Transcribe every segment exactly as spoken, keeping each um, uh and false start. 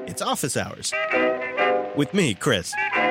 It's Office Hours with me, Chris.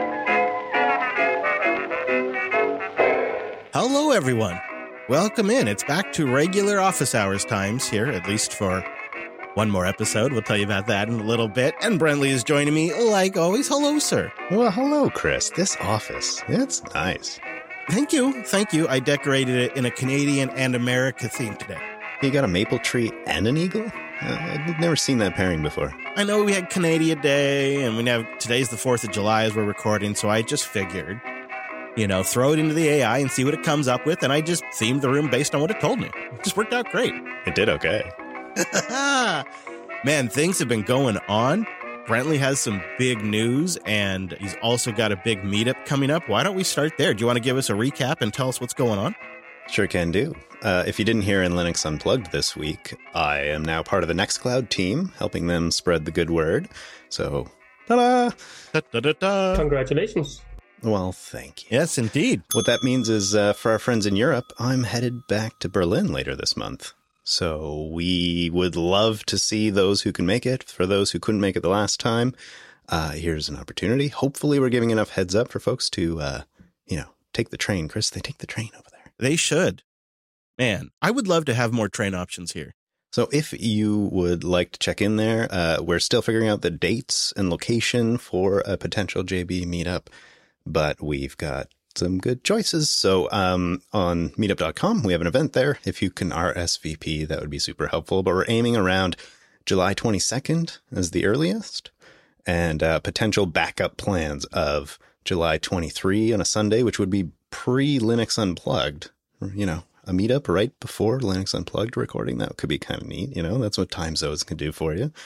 Hello, everyone. Welcome in. It's back to regular Office Hours times here, at least for one more episode. We'll tell you about that in a little bit. And Brentley is joining me, like always. Hello, sir. Well, hello, Chris. This office, it's nice. Thank you. Thank you. I decorated it in a Canadian and America theme today. You got a maple tree and an eagle? Uh, I've never seen that pairing before. I know we had Canada Day, and we have today's the fourth of July as we're recording, so I just figured, you know, throw it into the A I and see what it comes up with, and I just themed the room based on what it told me. It just worked out great. It did okay. Man, things have been going on. Brentley has some big news, and he's also got a big meetup coming up. Why don't we start there? Do you want to give us a recap and tell us what's going on? Sure can do. Uh, if you didn't hear in Linux Unplugged this week, I am now part of the Nextcloud team, helping them spread the good word. So, ta-da! Da-da-da-da. Congratulations. Well, thank you. Yes, indeed. What that means is, uh, for our friends in Europe, I'm headed back to Berlin later this month. So we would love to see those who can make it. For those who couldn't make it the last time, uh, here's an opportunity. Hopefully we're giving enough heads up for folks to, uh, you know, take the train. Chris, they take the train over there. They should. Man, I would love to have more train options here. So if you would like to check in there, uh, we're still figuring out the dates and location for a potential J B meetup, but we've got some good choices. So um, on meetup dot com, we have an event there. If you can R S V P, that would be super helpful. But we're aiming around July twenty-second as the earliest, and uh, potential backup plans of July twenty-third on a Sunday, which would be pre-Linux Unplugged. You know, a meetup right before Linux Unplugged recording. That could be kind of neat. You know, that's what time zones can do for you.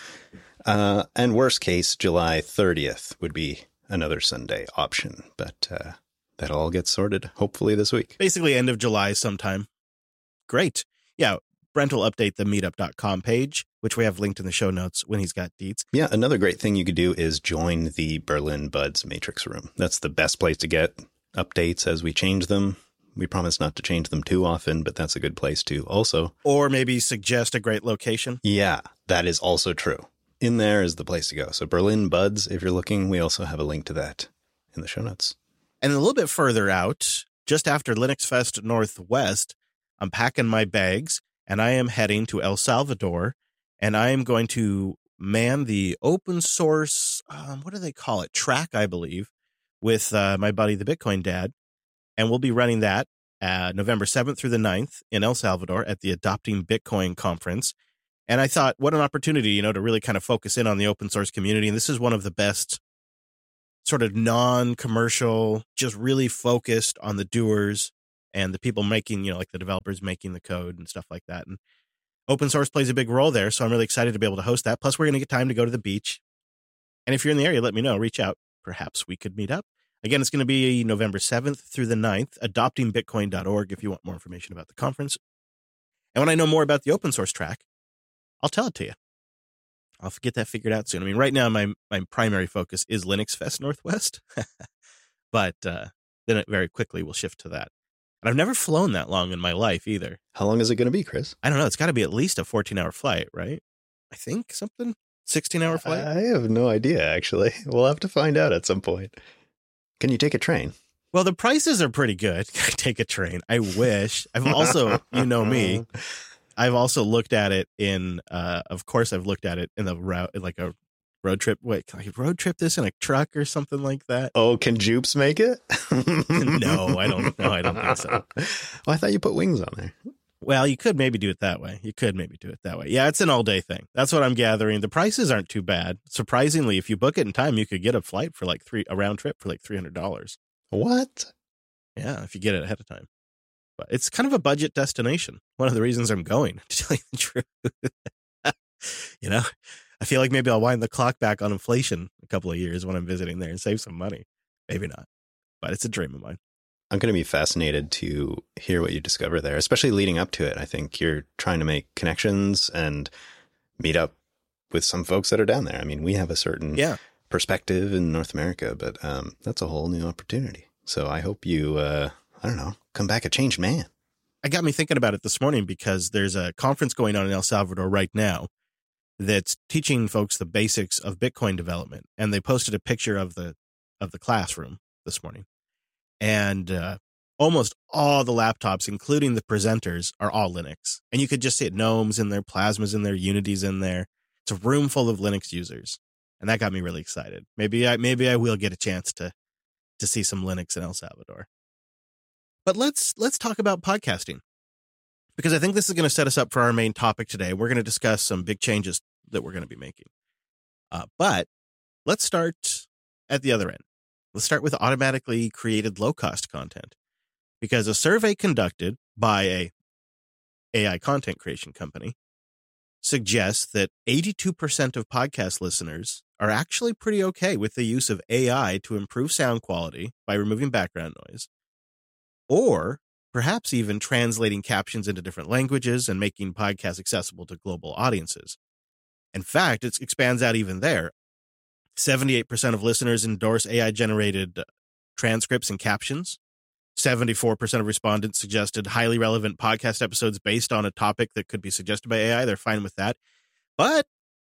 Uh, and worst case, July thirtieth would be another Sunday option. But uh, that'll all get sorted, hopefully, this week. Basically, end of July sometime. Great. Yeah, Brent will update the meetup dot com page, which we have linked in the show notes when he's got deets. Yeah, another great thing you could do is join the Berlin Buds Matrix Room. That's the best place to get updates as we change them. We promise not to change them too often, but that's a good place to also. Or maybe suggest a great location. Yeah, that is also true. In there is the place to go. So Berlin Buds, if you're looking, we also have a link to that in the show notes. And a little bit further out, just after Linux Fest Northwest, I'm packing my bags and I am heading to El Salvador, and I am going to man the open source, um, what do they call it? Track, I believe, with uh, my buddy, the Bitcoin Dad. And we'll be running that uh, November seventh through the ninth in El Salvador at the Adopting Bitcoin conference. And I thought, what an opportunity, you know, to really kind of focus in on the open source community. And this is one of the best sort of non-commercial, just really focused on the doers and the people making, you know, like the developers making the code and stuff like that. And open source plays a big role there. So I'm really excited to be able to host that. Plus, we're going to get time to go to the beach. And if you're in the area, let me know. Reach out. Perhaps we could meet up. Again, it's going to be November seventh through the ninth, adopting bitcoin dot org if you want more information about the conference. And when I know more about the open source track, I'll tell it to you. I'll get that figured out soon. I mean, right now, my my primary focus is Linux Fest Northwest, but uh, then it very quickly will shift to that. And I've never flown that long in my life either. How long is it going to be, Chris? I don't know. It's got to be at least a fourteen-hour flight, right? I think something, sixteen-hour flight. I have no idea, actually. We'll have to find out at some point. Can you take a train? Well, the prices are pretty good. Take a train. I wish. I've also, you know me, I've also looked at it in, uh, of course, I've looked at it in the route, like a road trip. Wait, can I road trip this in a truck or something like that? Oh, can Jupes make it? No, I don't know. I don't think so. Well, I thought you put wings on there. Well, you could maybe do it that way. You could maybe do it that way. Yeah, it's an all day thing. That's what I'm gathering. The prices aren't too bad. Surprisingly, if you book it in time, you could get a flight for like three, a round trip for like three hundred dollars. What? Yeah, if you get it ahead of time. But it's kind of a budget destination. One of the reasons I'm going, to tell you the truth. You know, I feel like maybe I'll wind the clock back on inflation a couple of years when I'm visiting there and save some money. Maybe not, but it's a dream of mine. I'm going to be fascinated to hear what you discover there, especially leading up to it. I think you're trying to make connections and meet up with some folks that are down there. I mean, we have a certain yeah. perspective in North America, but um, that's a whole new opportunity. So I hope you, uh, I don't know, come back a changed man. I got me thinking about it this morning because there's a conference going on in El Salvador right now that's teaching folks the basics of Bitcoin development. And they posted a picture of the of the classroom this morning. And uh, almost all the laptops, including the presenters, are all Linux. And you could just see it. Gnome's in there, Plasma's in there, Unity's in there. It's a room full of Linux users. And that got me really excited. Maybe I maybe I will get a chance to to see some Linux in El Salvador. But let's let's talk about podcasting, because I think this is going to set us up for our main topic today. We're going to discuss some big changes that we're going to be making. Uh, but let's start at the other end. Let's start with automatically created low-cost content, because a survey conducted by a A I content creation company suggests that eighty-two percent of podcast listeners are actually pretty okay with the use of A I to improve sound quality by removing background noise, or perhaps even translating captions into different languages and making podcasts accessible to global audiences. In fact, it expands out even there. seventy-eight percent of listeners endorse A I-generated transcripts and captions. seventy-four percent of respondents suggested highly relevant podcast episodes based on a topic that could be suggested by A I. They're fine with that. But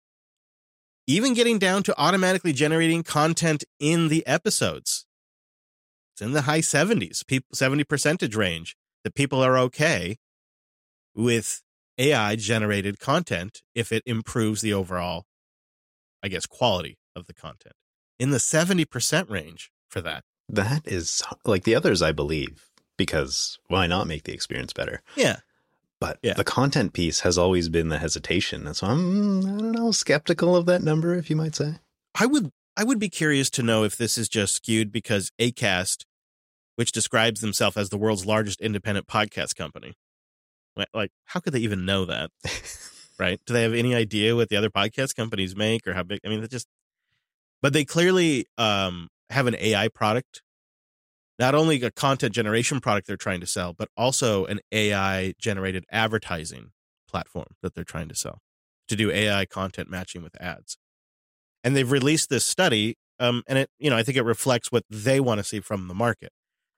even getting down to automatically generating content in the episodes, it's in the high seventies, seventy percentage range, that people are okay with A I-generated content if it improves the overall, I guess, quality of the content. In the seventy percent range for that. That is like the others, I believe, because why not make the experience better? Yeah. But yeah. the content piece has always been the hesitation. And so I'm, I don't know, skeptical of that number, if you might say. I would, I would be curious to know if this is just skewed because Acast, which describes themselves as the world's largest independent podcast company, like, how could they even know that? Right? Do they have any idea what the other podcast companies make or how big? I mean, it just, but they clearly um, have an A I product, not only a content generation product they're trying to sell, but also an A I generated advertising platform that they're trying to sell to do A I content matching with ads. And they've released this study, um, and it, you know, I think it reflects what they want to see from the market.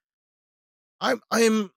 I'm, I'm,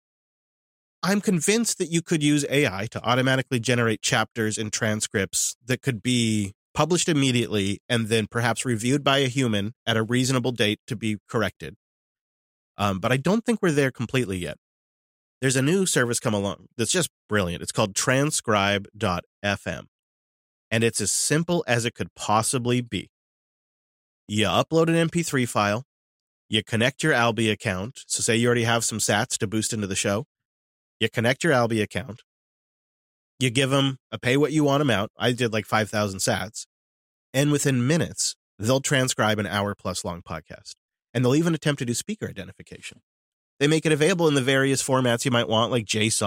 I'm convinced that you could use A I to automatically generate chapters and transcripts that could be published immediately and then perhaps reviewed by a human at a reasonable date to be corrected. Um, but I don't think we're there completely yet. There's a new service come along that's just brilliant. It's called transcribe dot f m. And it's as simple as it could possibly be. You upload an M P three file. You connect your Alby account. So say you already have some sats to boost into the show. You connect your Alby account. You give them a pay what you want amount. I did like five thousand sats. And within minutes, they'll transcribe an hour plus long podcast. And they'll even attempt to do speaker identification. They make it available in the various formats you might want, like JSON